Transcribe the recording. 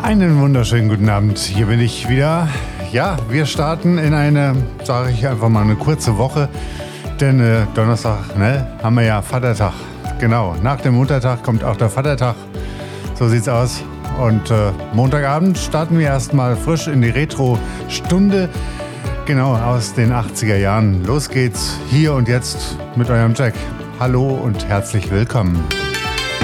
Einen wunderschönen guten Abend, hier bin ich wieder. Ja, wir starten in eine, sage ich einfach mal, eine kurze Woche. Denn Donnerstag, haben wir ja Vatertag. Genau, nach dem Muttertag kommt auch der Vatertag. So sieht's aus. Und Montagabend starten wir erstmal frisch in die Retro-Stunde. Genau, aus den 80er Jahren. Los geht's hier und jetzt mit eurem Jack. Hallo und herzlich willkommen.